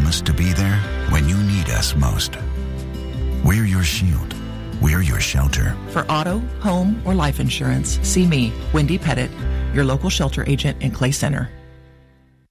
promise to be there when you need us most. We're your shield. We're your shelter. For auto, home, or life insurance, see me, Wendy Pettit, your local shelter agent in Clay Center.